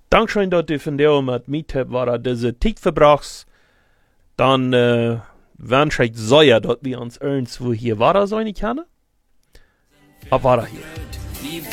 Dankeschön, dass du von dir mit mir war, diese Zeit verbrachst. Dann wünsche ich sehr, dass wir uns irgendwo hier weiter sein können. Aber hier.